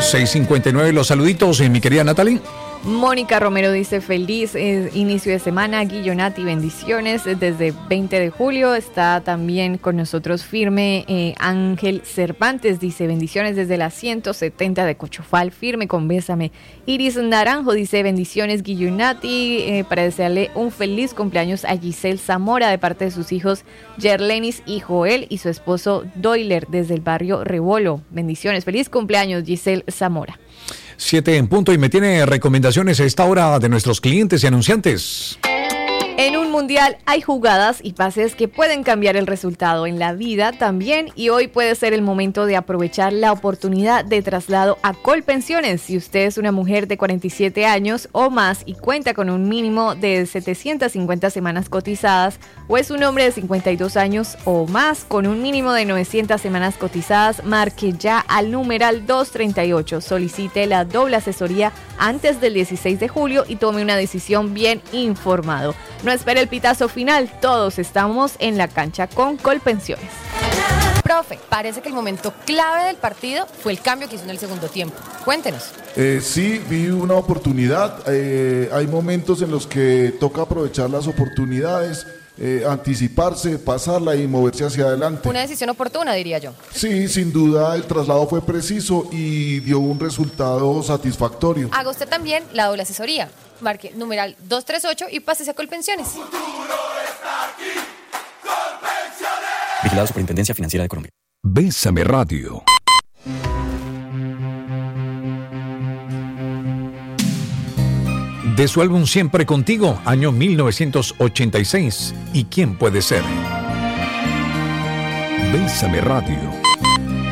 6:59, los saluditos, mi querida Natalie. Mónica Romero dice feliz inicio de semana, Guillonati, bendiciones desde 20 de julio, está también con nosotros firme Ángel Cervantes, dice bendiciones desde la 170 de Cochofal, firme con Bésame. Iris Naranjo dice bendiciones Guillonati, para desearle un feliz cumpleaños a Giselle Zamora de parte de sus hijos Yerlenis y Joel y su esposo Doyler desde el barrio Rebolo, bendiciones, feliz cumpleaños Giselle Zamora. 7 en punto y me tiene recomendaciones a esta hora de nuestros clientes y anunciantes. En un mundial hay jugadas y pases que pueden cambiar el resultado en la vida también y hoy puede ser el momento de aprovechar la oportunidad de traslado a Colpensiones. Si usted es una mujer de 47 años o más y cuenta con un mínimo de 750 semanas cotizadas o es un hombre de 52 años o más con un mínimo de 900 semanas cotizadas, marque ya al numeral 238. Solicite la doble asesoría antes del 16 de julio y tome una decisión bien informado. No espere el pitazo final, todos estamos en la cancha con Colpensiones. Profe, parece que el momento clave del partido fue el cambio que hizo en el segundo tiempo. Cuéntenos. Sí, vi una oportunidad. Hay momentos en los que toca aprovechar las oportunidades, anticiparse, pasarla y moverse hacia adelante. Una decisión oportuna, diría yo. Sí, sin duda el traslado fue preciso y dio un resultado satisfactorio. Haga usted también la doble asesoría. Marque numeral 238 y pásese a Colpensiones. Vigilado Superintendencia Financiera de Colombia. Bésame Radio. De su álbum Siempre Contigo, año 1986. ¿Y quién puede ser? Bésame Radio.